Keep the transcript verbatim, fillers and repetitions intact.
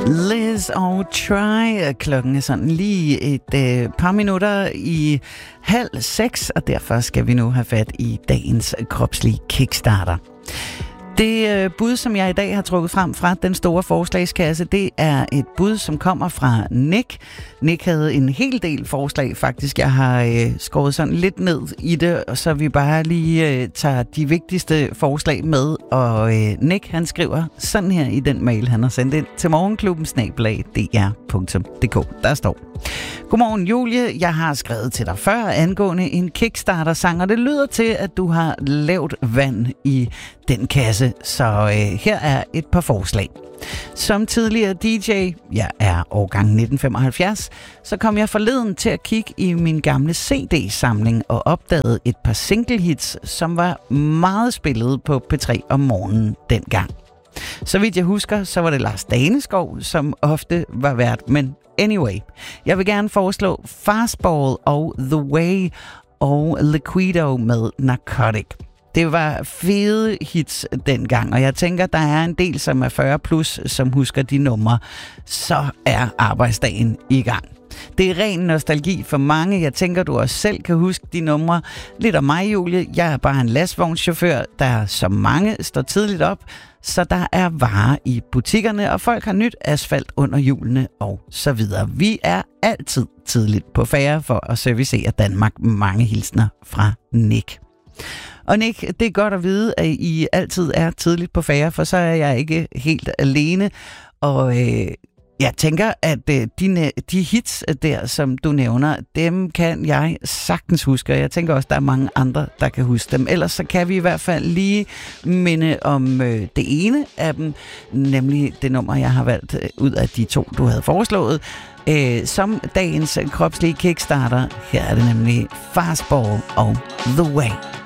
Liz og Try. Klokken er sådan lige et øh, par minutter i halv seks, og derfor skal vi nu have fat i dagens kropslige kickstarter. Det øh, bud, som jeg i dag har trukket frem fra den store forslagskasse, det er et bud, som kommer fra Nick. Nick havde en hel del forslag, faktisk. Jeg har øh, skåret sådan lidt ned i det, så vi bare lige øh, tager de vigtigste forslag med. Og øh, Nick, han skriver sådan her i den mail, han har sendt ind til morgenklubben snabel-a d r punktum d k. Der står: Godmorgen Julie, jeg har skrevet til dig før angående en Kickstarter-sang, og det lyder til, at du har lavt vand i den kasse, så øh, her er et par forslag. Som tidligere D J, jeg er årgang nitten femoghalvfjerds, så kom jeg forleden til at kigge i min gamle C D-samling og opdagede et par single-hits, som var meget spillet på P tre om morgenen dengang. Så vidt jeg husker, så var det Lars Daneskov, som ofte var vært, men anyway, jeg vil gerne foreslå Fastball og The Way og Liquido med Narcotic. Det var fede hits dengang, og jeg tænker, der er en del, som er fyrre plus, som husker de numre. Så er arbejdsdagen i gang. Det er ren nostalgi for mange. Jeg tænker, du også selv kan huske de numre. Lidt om mig, Julie. Jeg er bare en lastvognschauffør, der som mange står tidligt op, så der er varer i butikkerne, og folk har nyt asfalt under hjulene og så videre. Vi er altid tidligt på færre for at servicere Danmark. Mange hilsner fra Nick. Og Nick, det er godt at vide, at I altid er tidligt på færre, for så er jeg ikke helt alene. Og øh, jeg tænker, at øh, de, de hits der, som du nævner, dem kan jeg sagtens huske. Og jeg tænker også, at der er mange andre, der kan huske dem. Ellers så kan vi i hvert fald lige minde om øh, det ene af dem, nemlig det nummer, jeg har valgt ud af de to, du havde foreslået. Øh, som dagens kropslige kickstarter, her er det nemlig Fastball og The Way.